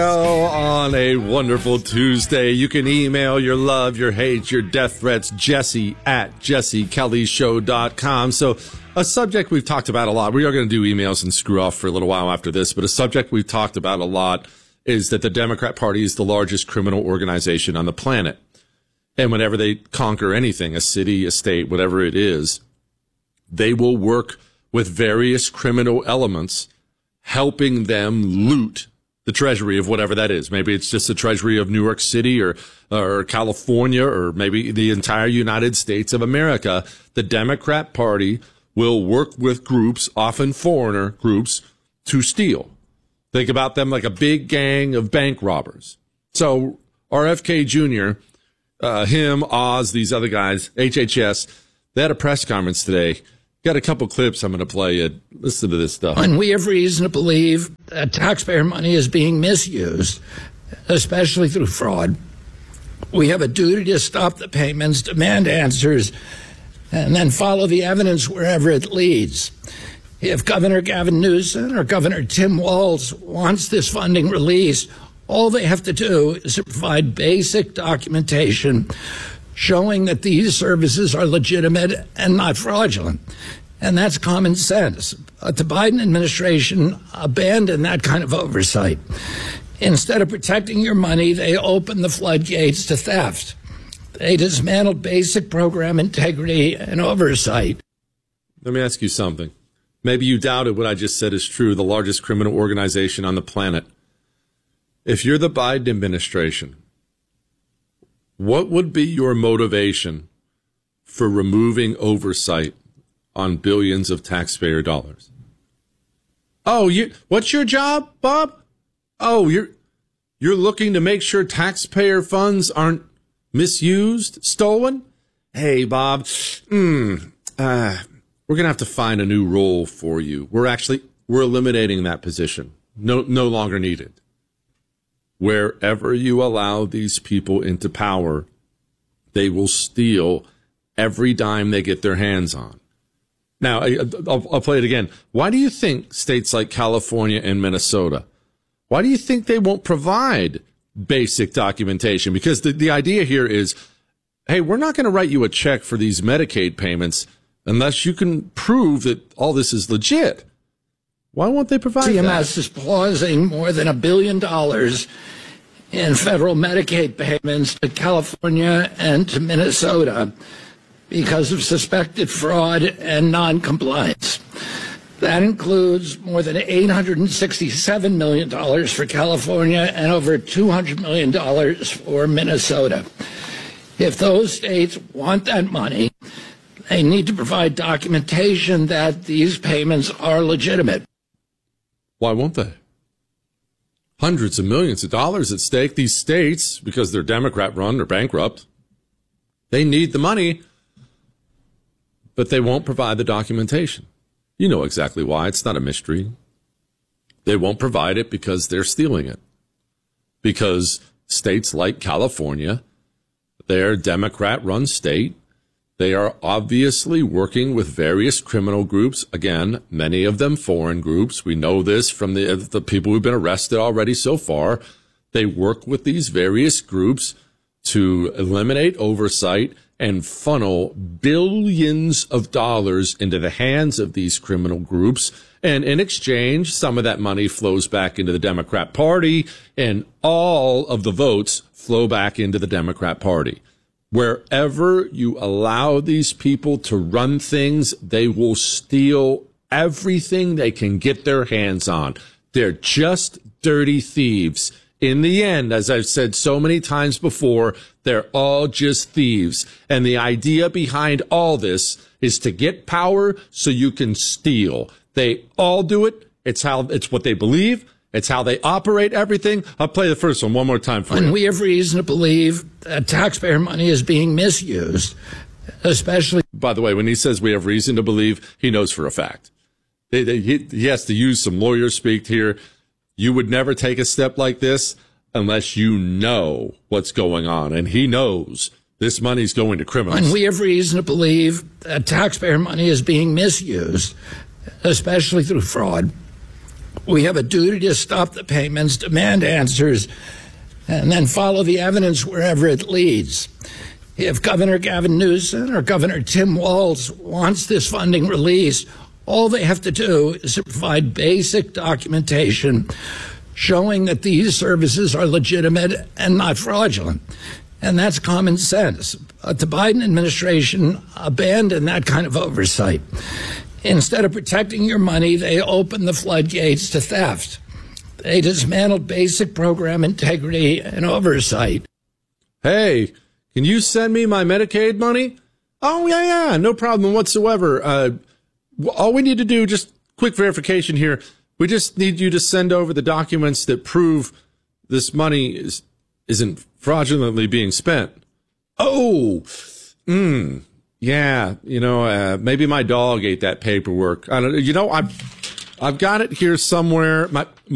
Well, on a wonderful Tuesday, you can email your love, your hate, your death threats, Jesse@JesseKellyShow.com. So a subject we've talked about a lot. We are going to do emails and screw off for a little while after this, but a subject we've talked about a lot is that the Democrat Party is the largest criminal organization on the planet. And whenever they conquer anything, a city, a state, whatever it is, they will work with various criminal elements, helping them loot the treasury of whatever that is. Maybe it's just the treasury of New York City or California, or maybe the entire United States of America. The Democrat Party will work with groups, often foreigner groups, to steal. Think about them like a big gang of bank robbers. So RFK Jr., him, Oz, these other guys, HHS, they had a press conference today. Got a couple clips I'm going to play you. Listen to this stuff. And we have reason to believe that taxpayer money is being misused, especially through fraud. We have a duty to stop the payments, demand answers, and then follow the evidence wherever it leads. If Governor Gavin Newsom or Governor Tim Walz wants this funding released, all they have to do is to provide basic documentation showing that these services are legitimate and not fraudulent. And that's common sense. But the Biden administration abandoned that kind of oversight. Instead of protecting your money, they opened the floodgates to theft. They dismantled basic program integrity and oversight. Let me ask you something. Maybe you doubted what I just said is true, the largest criminal organization on the planet. If you're the Biden administration, what would be your motivation for removing oversight on billions of taxpayer dollars? Oh, what's your job, Bob? Oh, you're looking to make sure taxpayer funds aren't misused, stolen? Hey, Bob, we're going to have to find a new role for you. We're eliminating that position. No longer needed. Wherever you allow these people into power, they will steal every dime they get their hands on. Now, I'll play it again. Why do you think states like California and Minnesota, why do you think they won't provide basic documentation? Because the idea here is, hey, we're not going to write you a check for these Medicaid payments unless you can prove that all this is legit. Why won't they provide that? CMS is pausing more than $1 billion in federal Medicaid payments to California and to Minnesota because of suspected fraud and noncompliance. That includes more than $867 million for California and over $200 million for Minnesota. If those states want that money, they need to provide documentation that these payments are legitimate. Why won't they? Hundreds of millions of dollars at stake. These states, because they're Democrat-run or bankrupt, they need the money, but they won't provide the documentation. You know exactly why. It's not a mystery. They won't provide it because they're stealing it. Because states like California, they're a Democrat-run state. They are obviously working with various criminal groups. Again, many of them foreign groups. We know this from the people who've been arrested already so far. They work with these various groups to eliminate oversight and funnel billions of dollars into the hands of these criminal groups. And in exchange, some of that money flows back into the Democrat Party, and all of the votes flow back into the Democrat Party. Wherever you allow these people to run things, they will steal everything they can get their hands on. They're just dirty thieves. In the end, as I've said so many times before, they're all just thieves. And the idea behind all this is to get power so you can steal. They all do it. It's what they believe. It's how they operate everything. I'll play the first one more time for you. And we have reason to believe that taxpayer money is being misused, especially. By the way, when he says we have reason to believe, he knows for a fact. He has to use some lawyer speak here. You would never take a step like this unless you know what's going on. And he knows this money's going to criminals. And we have reason to believe that taxpayer money is being misused, especially through fraud. We have a duty to stop the payments, demand answers, and then follow the evidence wherever it leads. If Governor Gavin Newsom or Governor Tim Walz wants this funding released, all they have to do is to provide basic documentation showing that these services are legitimate and not fraudulent. And that's common sense. But the Biden administration abandoned that kind of oversight. Instead of protecting your money, they opened the floodgates to theft. They dismantled basic program integrity and oversight. Hey, can you send me my Medicaid money? Oh, yeah, no problem whatsoever. All we need to do, just quick verification here, we just need you to send over the documents that prove this money isn't fraudulently being spent. Oh, yeah, maybe my dog ate that paperwork. I don't know. I've got it here somewhere.